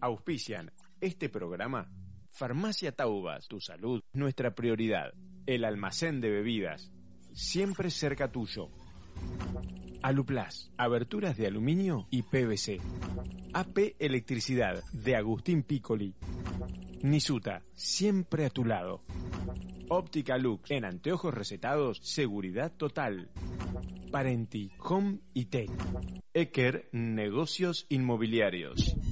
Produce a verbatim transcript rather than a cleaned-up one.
Auspician este programa Farmacia Taubas, tu salud, nuestra prioridad. El almacén de bebidas, siempre cerca tuyo. Aluplas, aberturas de aluminio y P V C. A P Electricidad, de Agustín Piccoli. Nisuta, siempre a tu lado. Óptica Lux, en anteojos recetados, seguridad total. Parenti, Home y Tech. Eker, negocios inmobiliarios.